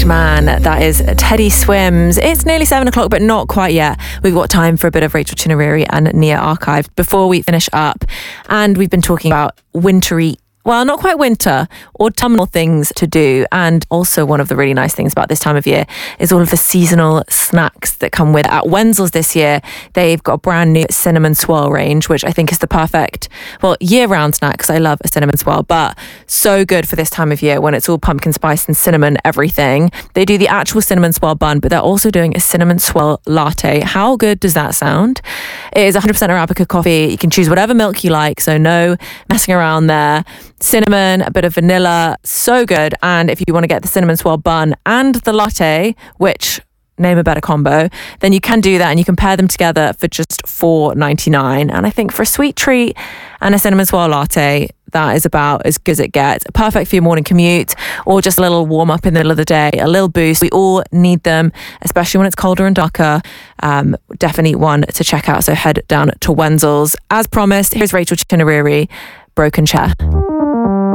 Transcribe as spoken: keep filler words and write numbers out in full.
man. That is Teddy Swims. It's nearly seven o'clock, but not quite yet. We've got time for a bit of Rachel Chinariri and Nia Archive before we finish up. And we've been talking about wintry, well, not quite winter, autumnal things to do. And also one of the really nice things about this time of year is all of the seasonal snacks that come with it. At Wenzel's this year, they've got a brand new cinnamon swirl range, which I think is the perfect, well, year-round snack, because I love a cinnamon swirl, but so good for this time of year when it's all pumpkin spice and cinnamon everything. They do the actual cinnamon swirl bun, but they're also doing a cinnamon swirl latte. How good does that sound? It is one hundred percent Arabica coffee. You can choose whatever milk you like, so no messing around there. Cinnamon, a bit of vanilla, so good. And if you want to get the cinnamon swirl bun and the latte, which name a better combo, then you can do that, and you can pair them together for just four ninety-nine. And I think for a sweet treat and a cinnamon swirl latte, that is about as good as it gets. Perfect for your morning commute or just a little warm up in the middle of the day, a little boost. We all need them, especially when it's colder and darker. Um, definitely one to check out. So head down to Wenzel's. As promised, here's Rachel Chinariri, Broken Chair.